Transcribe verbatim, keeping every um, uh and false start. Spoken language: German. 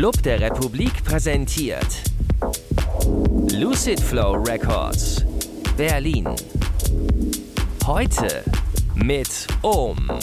Club der Republik präsentiert Lucid Flow Records, Berlin. Heute mit Ohm.